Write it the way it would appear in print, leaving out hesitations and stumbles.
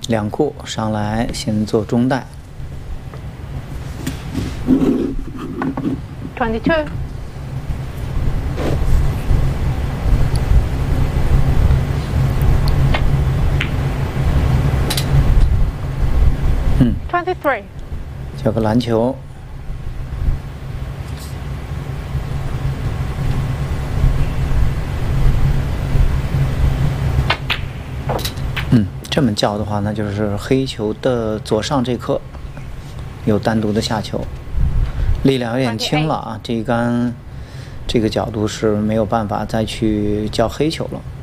两库上来，先做中带。 22. 23. 叫个篮球。这么叫的话，那就是黑球的左上这颗有单独的下球，力量有点轻了啊！这一杆这个角度是没有办法再去叫黑球了。